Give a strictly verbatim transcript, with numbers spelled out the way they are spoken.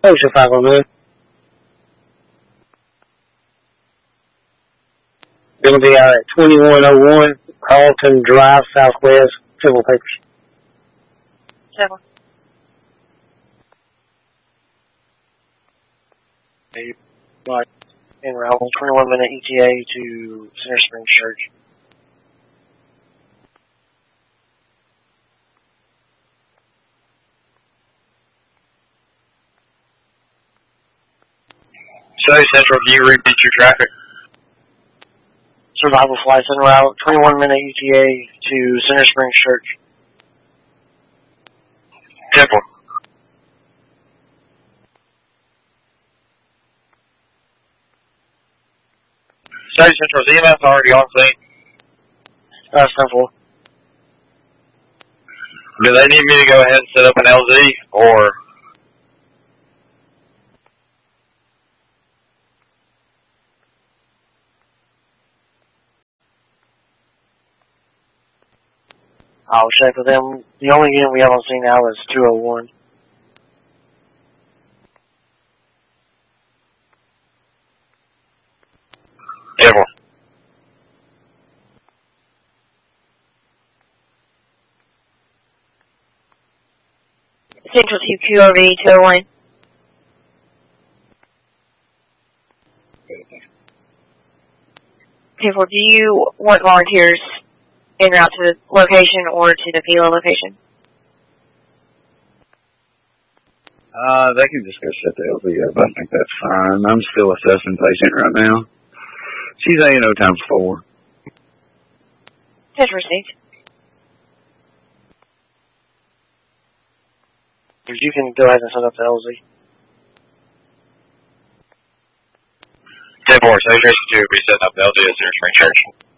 Ocean five oh nine. Going to be out at twenty-one oh one Carlton Drive, Southwest, civil papers. Seven. Right. En route, twenty-one minute E T A to Center Springs Church. South Central, can you repeat your traffic? Survival flights en route, twenty-one minute E T A to Center Springs Church. Temple. South Central, is E M S already on scene? Uh, Temple. Do they need me to go ahead and set up an L Z, or? I'll check with them. The only unit we have on scene now is two oh one. Temple. Central two Q over to two oh one. People, do you want volunteers en route to the location or to the P L O location? Uh, they can just go set the L Z up. I think that's fine. I'm still assessing patient right now. She's A and O times four. Test received. You can go ahead and set up the L Z. ten four, South Central two will be setting up the L Z at Center Spring Church.